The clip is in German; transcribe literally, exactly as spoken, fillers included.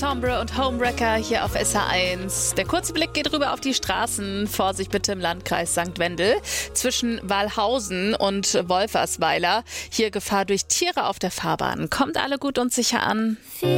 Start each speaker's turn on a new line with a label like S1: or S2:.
S1: Ensemble und Homewrecker hier auf S H eins. Der kurze Blick geht rüber auf die Straßen. Vorsicht bitte im Landkreis Sankt Wendel. Zwischen Walhausen und Wolfersweiler. Hier Gefahr durch Tiere auf der Fahrbahn. Kommt alle gut und sicher an.